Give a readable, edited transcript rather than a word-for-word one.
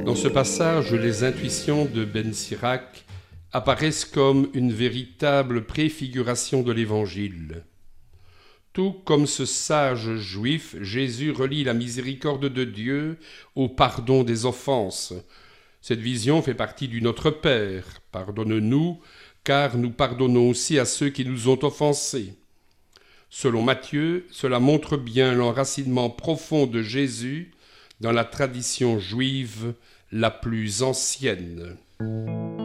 Dans ce passage, les intuitions de Ben Sirac apparaissent comme une véritable préfiguration de l'Évangile. Tout comme ce sage juif, Jésus relie la miséricorde de Dieu au pardon des offenses. Cette vision fait partie du Notre Père. Pardonne-nous, car nous pardonnons aussi à ceux qui nous ont offensés. Selon Matthieu, cela montre bien l'enracinement profond de Jésus dans la tradition juive la plus ancienne.